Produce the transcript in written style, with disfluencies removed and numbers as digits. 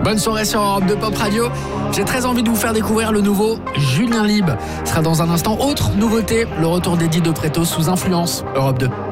Bonne soirée sur Europe 2 Pop Radio. J'ai très envie de vous faire découvrir le nouveau Julien Lieb. Ce sera dans un instant. Autre nouveauté, le retour d'Eddie De Pretto sous influence. Europe 2.